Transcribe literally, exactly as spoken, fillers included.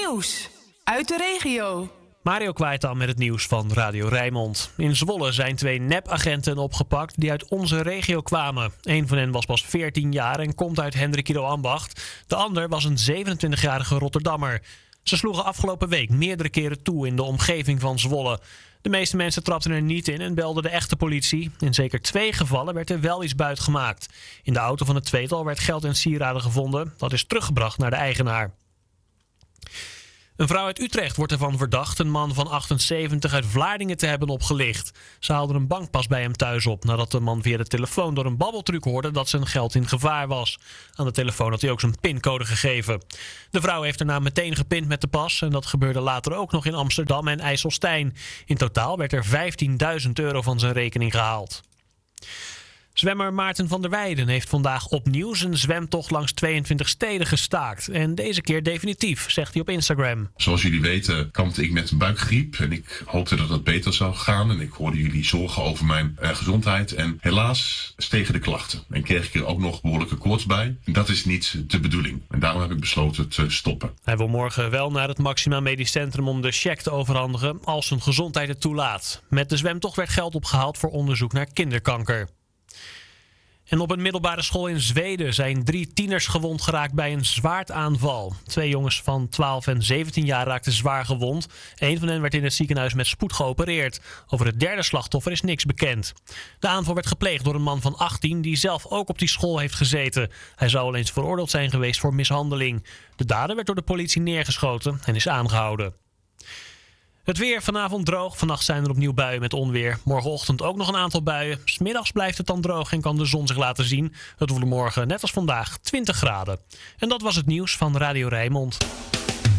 Nieuws uit de regio. Mario Kwaitam met het nieuws van Radio Rijnmond. In Zwolle zijn twee nepagenten opgepakt die uit onze regio kwamen. Eén van hen was pas veertien jaar en komt uit Hendrikido-Ambacht. De ander was een zevenentwintigjarige Rotterdammer. Ze sloegen afgelopen week meerdere keren toe in de omgeving van Zwolle. De meeste mensen trapten er niet in en belden de echte politie. In zeker twee gevallen werd er wel iets buitgemaakt. In de auto van het tweetal werd geld en sieraden gevonden. Dat is teruggebracht naar de eigenaar. Een vrouw uit Utrecht wordt ervan verdacht een man van achtenzeventig uit Vlaardingen te hebben opgelicht. Ze haalden een bankpas bij hem thuis op nadat de man via de telefoon door een babbeltruc hoorde dat zijn geld in gevaar was. Aan de telefoon had hij ook zijn pincode gegeven. De vrouw heeft daarna meteen gepind met de pas en dat gebeurde later ook nog in Amsterdam en IJsselstein. In totaal werd er vijftienduizend euro van zijn rekening gehaald. Zwemmer Maarten van der Weijden heeft vandaag opnieuw zijn zwemtocht langs tweeëntwintig steden gestaakt. En deze keer definitief, zegt hij op Instagram. Zoals jullie weten kampte ik met buikgriep en ik hoopte dat het beter zou gaan. En ik hoorde jullie zorgen over mijn uh, gezondheid. En helaas stegen de klachten. En kreeg ik er ook nog behoorlijke koorts bij. En dat is niet de bedoeling. En daarom heb ik besloten te stoppen. Hij wil morgen wel naar het Maxima Medisch Centrum om de check te overhandigen als zijn gezondheid het toelaat. Met de zwemtocht werd geld opgehaald voor onderzoek naar kinderkanker. En op een middelbare school in Zweden zijn drie tieners gewond geraakt bij een zwaardaanval. Twee jongens van twaalf en zeventien jaar raakten zwaar gewond. Eén van hen werd in het ziekenhuis met spoed geopereerd. Over het derde slachtoffer is niks bekend. De aanval werd gepleegd door een man van achttien die zelf ook op die school heeft gezeten. Hij zou al eens veroordeeld zijn geweest voor mishandeling. De dader werd door de politie neergeschoten en is aangehouden. Het weer vanavond droog. Vannacht zijn er opnieuw buien met onweer. Morgenochtend ook nog een aantal buien. 'S Middags blijft het dan droog en kan de zon zich laten zien. Het wordt morgen, net als vandaag, twintig graden. En dat was het nieuws van Radio Rijnmond.